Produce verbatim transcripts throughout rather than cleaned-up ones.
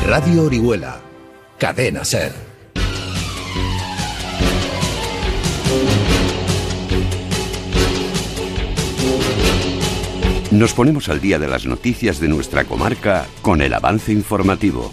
Radio Orihuela, Cadena SER. Nos ponemos al día de las noticias de nuestra comarca con el avance informativo.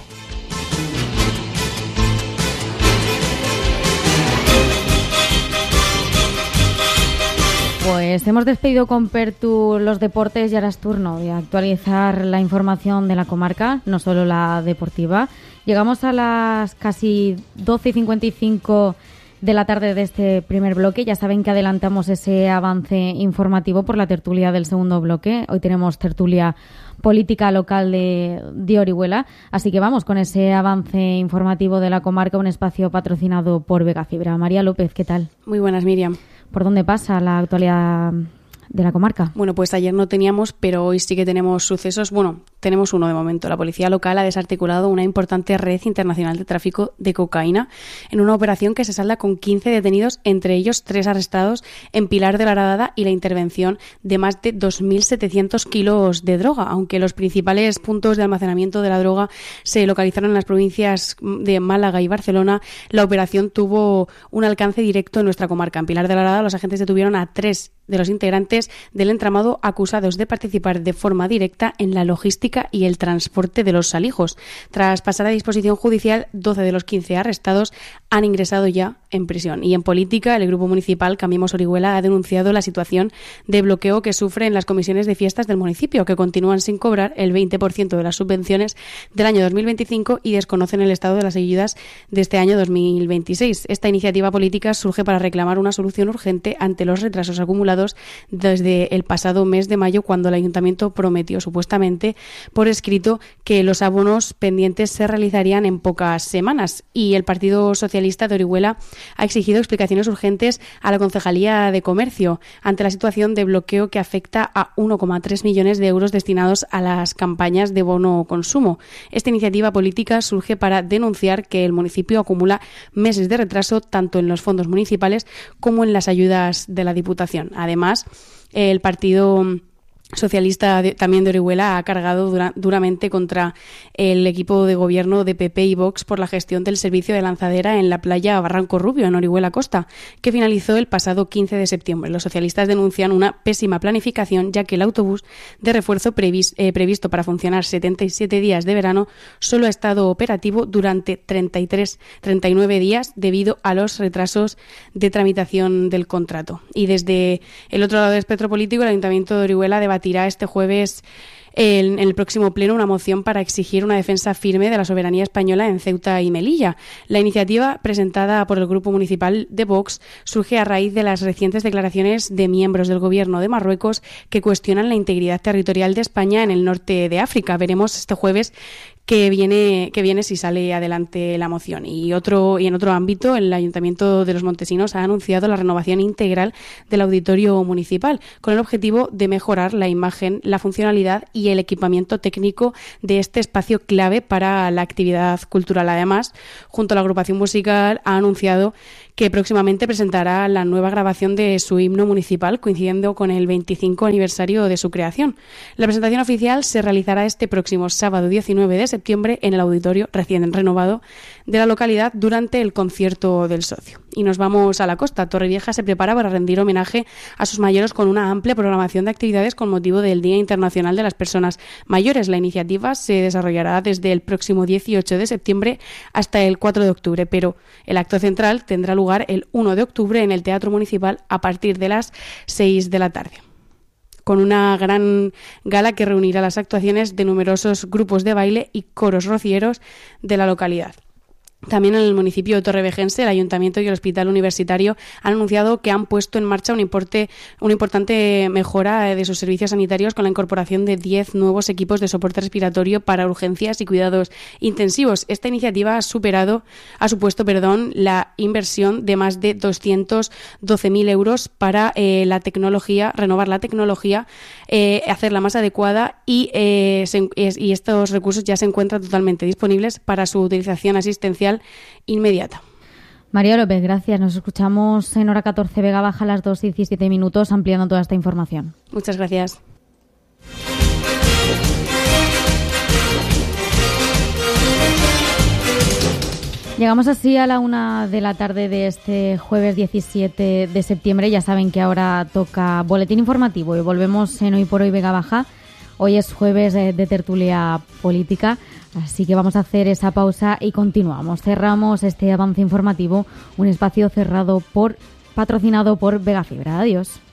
Pues hemos despedido con Pertu los deportes y ahora es turno de actualizar la información de la comarca, no solo la deportiva. Llegamos a las casi doce y cincuenta y cinco de la tarde de este primer bloque. Ya saben que adelantamos ese avance informativo por la tertulia del segundo bloque. Hoy tenemos tertulia política local de, de Orihuela. Así que vamos con ese avance informativo de la comarca, un espacio patrocinado por Vega Fibra. María López, ¿qué tal? Muy buenas, Miriam. ¿Por dónde pasa la actualidad de la comarca? Bueno, pues ayer no teníamos, pero hoy sí que tenemos sucesos. Bueno, tenemos uno de momento. La policía local ha desarticulado una importante red internacional de tráfico de cocaína en una operación que se salda con quince detenidos, entre ellos tres arrestados en Pilar de la Horadada y la intervención de más de dos mil setecientos kilos de droga. Aunque los principales puntos de almacenamiento de la droga se localizaron en las provincias de Málaga y Barcelona, la operación tuvo un alcance directo en nuestra comarca. En Pilar de la Horadada los agentes detuvieron a tres de los integrantes del entramado acusados de participar de forma directa en la logística y el transporte de los alijos. Tras pasar a disposición judicial, doce de los quince arrestados han ingresado ya en prisión. Y en política, el Grupo Municipal Cambiemos Orihuela ha denunciado la situación de bloqueo que sufren las comisiones de fiestas del municipio, que continúan sin cobrar el veinte por ciento de las subvenciones del año dos mil veinticinco y desconocen el estado de las ayudas de este año dos mil veintiséis. Esta iniciativa política surge para reclamar una solución urgente ante los retrasos acumulados desde el pasado mes de mayo, cuando el Ayuntamiento prometió supuestamente por escrito que los abonos pendientes se realizarían en pocas semanas. Y el Partido Socialista de Orihuela ha exigido explicaciones urgentes a la Concejalía de Comercio ante la situación de bloqueo que afecta a uno coma tres millones de euros destinados a las campañas de bono consumo. Esta iniciativa política surge para denunciar que el municipio acumula meses de retraso tanto en los fondos municipales como en las ayudas de la Diputación. Además, el Partido Socialista de, también de Orihuela ha cargado dura, duramente contra el equipo de gobierno de P P y Vox por la gestión del servicio de lanzadera en la playa Barranco Rubio, en Orihuela Costa, que finalizó el pasado quince de septiembre. Los socialistas denuncian una pésima planificación, ya que el autobús de refuerzo previs, eh, previsto para funcionar setenta y siete días de verano solo ha estado operativo durante treinta y tres, treinta y nueve días debido a los retrasos de tramitación del contrato. Y desde el otro lado del espectro político, el Ayuntamiento de Orihuela debatirá tirá este jueves en el próximo pleno una moción para exigir una defensa firme de la soberanía española en Ceuta y Melilla. La iniciativa, presentada por el Grupo Municipal de Vox, surge a raíz de las recientes declaraciones de miembros del Gobierno de Marruecos que cuestionan la integridad territorial de España en el norte de África. Veremos este jueves que viene que viene si sale adelante la moción. Y otro y en otro ámbito, el Ayuntamiento de Los Montesinos ha anunciado la renovación integral del auditorio municipal con el objetivo de mejorar la imagen, la funcionalidad y el equipamiento técnico de este espacio clave para la actividad cultural. Además, junto a la agrupación musical, ha anunciado que próximamente presentará la nueva grabación de su himno municipal, coincidiendo con el veinticinco aniversario de su creación. La presentación oficial se realizará este próximo sábado diecinueve de septiembre en el auditorio recién renovado de la localidad durante el concierto del socio. Y nos vamos a la costa. Torrevieja se prepara para rendir homenaje a sus mayores con una amplia programación de actividades con motivo del Día Internacional de las Personas Mayores. La iniciativa se desarrollará desde el próximo dieciocho de septiembre hasta el cuatro de octubre, pero el acto central tendrá lugar el uno de octubre en el Teatro Municipal a partir de las seis de la tarde, con una gran gala que reunirá las actuaciones de numerosos grupos de baile y coros rocieros de la localidad. También en el municipio de Torrevejense, el Ayuntamiento y el Hospital Universitario han anunciado que han puesto en marcha un importe, una importante mejora de sus servicios sanitarios con la incorporación de diez nuevos equipos de soporte respiratorio para urgencias y cuidados intensivos. Esta iniciativa ha superado, ha supuesto, perdón, la inversión de más de doscientos doce mil euros para eh, la tecnología, renovar la tecnología, eh, hacerla más adecuada y, eh, se, y estos recursos ya se encuentran totalmente disponibles para su utilización asistencial inmediata. María López, gracias. Nos escuchamos en hora catorce Vega Baja a las dos y diecisiete minutos ampliando toda esta información. Muchas gracias. Llegamos así a la una de la tarde de este jueves diecisiete de septiembre. Ya saben que ahora toca boletín informativo y volvemos en Hoy por Hoy Vega Baja. Hoy es jueves de, de tertulia política, así que vamos a hacer esa pausa y continuamos. Cerramos este avance informativo, un espacio cerrado por, patrocinado por Vega Fibra. Adiós.